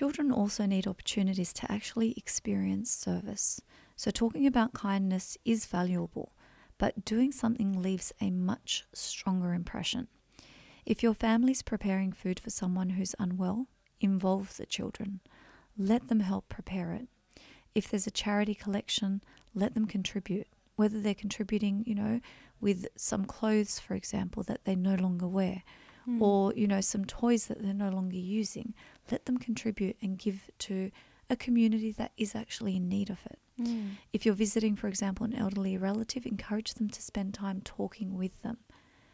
children also need opportunities to actually experience service. So talking about kindness is valuable, but doing something leaves a much stronger impression. If your family's preparing food for someone who's unwell, involve the children. Let them help prepare it. If there's a charity collection, let them contribute. Whether they're contributing, with some clothes, for example, that they no longer wear, or, some toys that they're no longer using, let them contribute and give to a community that is actually in need of it. If you're visiting, for example, an elderly relative, encourage them to spend time talking with them.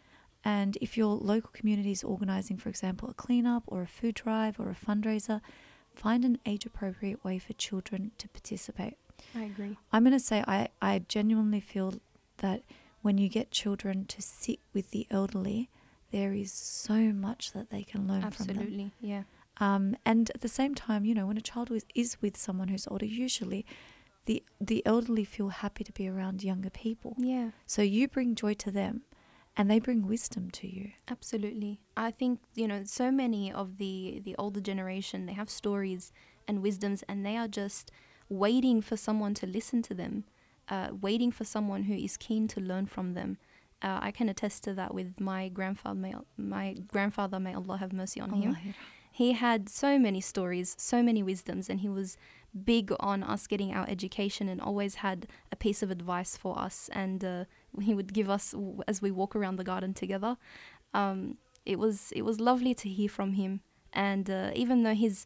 And if your local community is organising, for example, a cleanup or a food drive or a fundraiser, find an age-appropriate way for children to participate. I agree. I'm going to say I genuinely feel that when you get children to sit with the elderly, there is so much that they can learn from them. Absolutely, yeah. And at the same time, when a child is with someone who's older, usually the elderly feel happy to be around younger people. Yeah. So you bring joy to them and they bring wisdom to you. Absolutely. I think, so many of the older generation, they have stories and wisdoms, and they are just waiting for someone to listen to them, waiting for someone who is keen to learn from them. I can attest to that with my grandfather. May Allah have mercy on him. He had so many stories, so many wisdoms, and he was big on us getting our education and always had a piece of advice for us. And he would give us as we walk around the garden together. It was lovely to hear from him. And even though his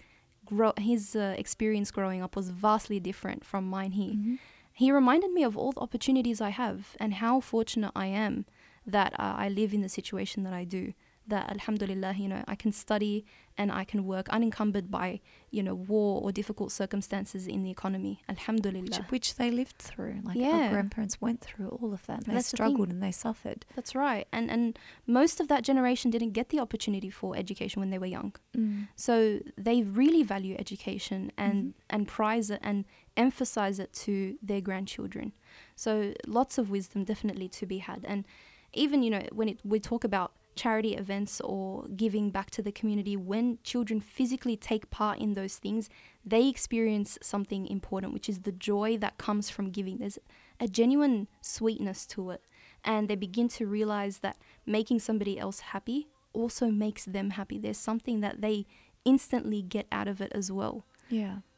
experience growing up was vastly different from mine, he reminded me of all the opportunities I have and how fortunate I am that I live in the situation that I do. That alhamdulillah, I can study and I can work unencumbered by, war or difficult circumstances in the economy. Alhamdulillah. Which they lived through. Our grandparents went through all of that. They struggled and they suffered. That's right. And most of that generation didn't get the opportunity for education when they were young. So they really value education and prize it and emphasize it to their grandchildren. So lots of wisdom definitely to be had. And even, when we talk about charity events or giving back to the community, when children physically take part in those things, they experience something important, which is the joy that comes from giving. There's a genuine sweetness to it, and they begin to realize that making somebody else happy also makes them happy. There's something that they instantly get out of it as well. Yeah.